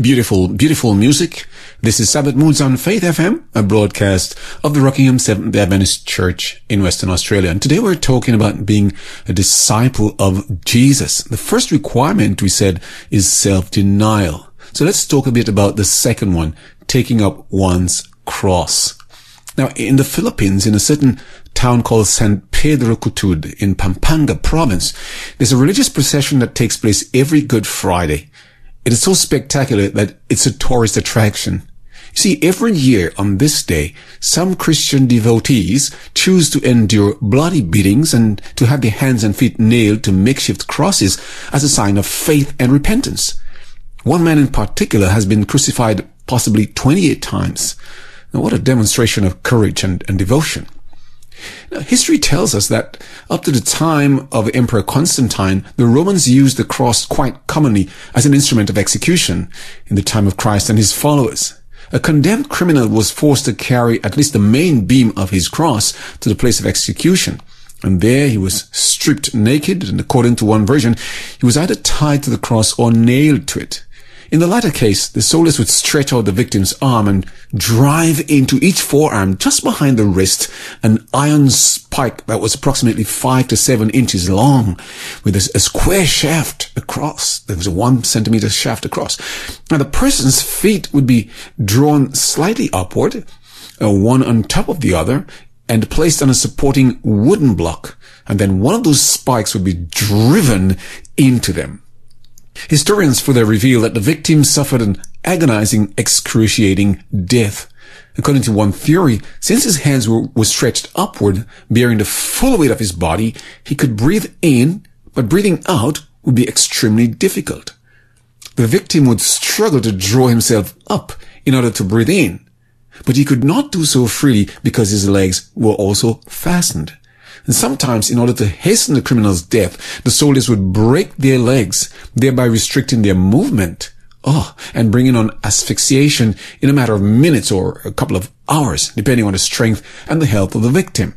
Beautiful, beautiful music. This is Sabbath Moods on Faith FM, a broadcast of the Rockingham Seventh-day Adventist Church in Western Australia. And today we're talking about being a disciple of Jesus. The first requirement, we said, is self-denial. So let's talk a bit about the second one, taking up one's cross. Now, in the Philippines, in a certain town called San Pedro Cutud in Pampanga province, there's a religious procession that takes place every Good Friday. It is so spectacular that it's a tourist attraction. You see, every year on this day, some Christian devotees choose to endure bloody beatings and to have their hands and feet nailed to makeshift crosses as a sign of faith and repentance. One man in particular has been crucified possibly 28 times. Now, what a demonstration of courage and devotion. Now, history tells us that up to the time of Emperor Constantine, the Romans used the cross quite commonly as an instrument of execution in the time of Christ and his followers. A condemned criminal was forced to carry at least the main beam of his cross to the place of execution. And there he was stripped naked, and according to one version, he was either tied to the cross or nailed to it. In the latter case, the soldiers would stretch out the victim's arm and drive into each forearm just behind the wrist an iron spike that was approximately 5 to 7 inches long with a square shaft across. There was a 1 centimeter shaft across. Now the person's feet would be drawn slightly upward, one on top of the other, and placed on a supporting wooden block. And then one of those spikes would be driven into them. Historians further reveal that the victim suffered an agonizing, excruciating death. According to one theory, since his hands were stretched upward, bearing the full weight of his body, he could breathe in, but breathing out would be extremely difficult. The victim would struggle to draw himself up in order to breathe in, but he could not do so freely because his legs were also fastened. And sometimes, in order to hasten the criminal's death, the soldiers would break their legs, thereby restricting their movement, and bringing on asphyxiation in a matter of minutes or a couple of hours, depending on the strength and the health of the victim.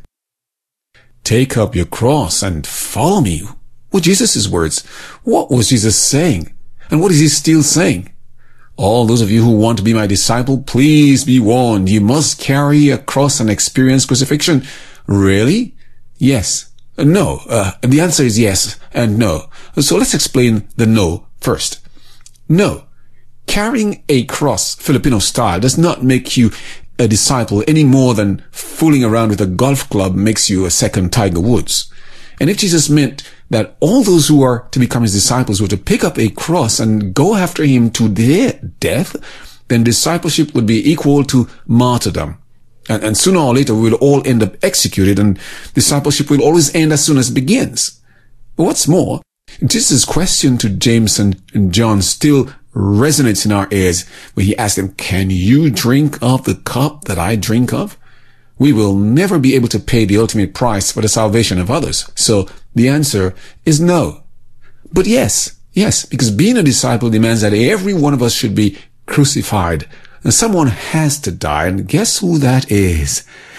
Take up your cross and follow me were Jesus' words. What was Jesus saying? And what is he still saying? All those of you who want to be my disciple, please be warned. You must carry a cross and experience crucifixion. Really? Yes. No. The answer is yes and no. So let's explain the no first. No. Carrying a cross, Filipino style, does not make you a disciple any more than fooling around with a golf club makes you a second Tiger Woods. And if Jesus meant that all those who are to become his disciples were to pick up a cross and go after him to their death, then discipleship would be equal to martyrdom. And sooner or later, we will all end up executed, and discipleship will always end as soon as it begins. But what's more, Jesus' question to James and John still resonates in our ears, where he asked them, can you drink of the cup that I drink of? We will never be able to pay the ultimate price for the salvation of others. So the answer is no. But yes, because being a disciple demands that every one of us should be crucified. And someone has to die, and guess who that is?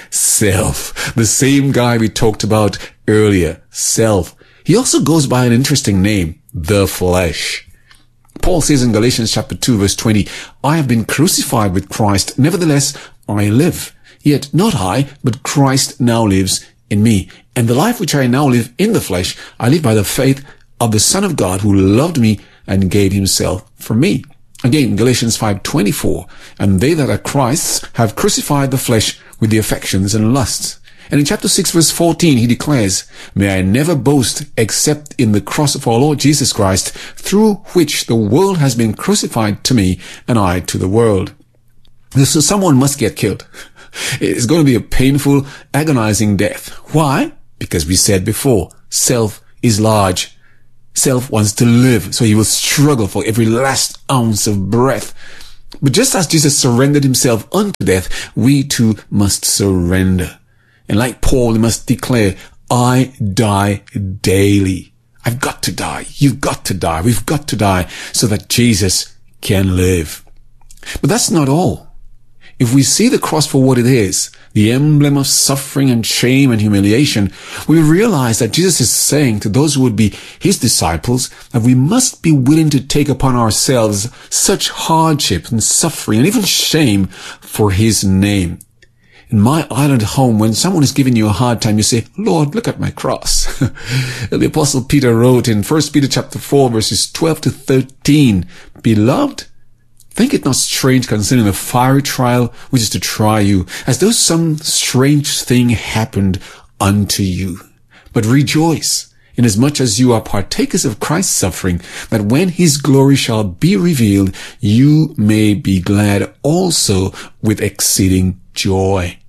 Self. The same guy we talked about earlier. Self. He also goes by an interesting name, the flesh. Paul says in Galatians chapter 2 verse 20, I have been crucified with Christ, nevertheless I live. Yet not I, but Christ now lives in me. And the life which I now live in the flesh, I live by the faith of the Son of God who loved me and gave himself for me. Again, Galatians 5:24, and they that are Christ's have crucified the flesh with the affections and lusts. And in chapter 6 verse 14, he declares, may I never boast except in the cross of our Lord Jesus Christ, through which the world has been crucified to me and I to the world. So someone must get killed. It's going to be a painful, agonizing death. Why? Because we said before, self is large. Self wants to live, so he will struggle for every last ounce of breath. But just as Jesus surrendered himself unto death, we too must surrender. And like Paul, we must declare, I die daily. I've got to die. You've got to die. We've got to die so that Jesus can live. But that's not all. if we see the cross for what it is, the emblem of suffering and shame and humiliation, we realize that Jesus is saying to those who would be his disciples that we must be willing to take upon ourselves such hardship and suffering and even shame for his name. In my island home, when someone is giving you a hard time, you say, Lord, look at my cross. The Apostle Peter wrote in 1 Peter chapter 4, verses 12 to 13, Beloved, think it not strange concerning the fiery trial which is to try you, as though some strange thing happened unto you. But rejoice, inasmuch as you are partakers of Christ's suffering, that when his glory shall be revealed, you may be glad also with exceeding joy.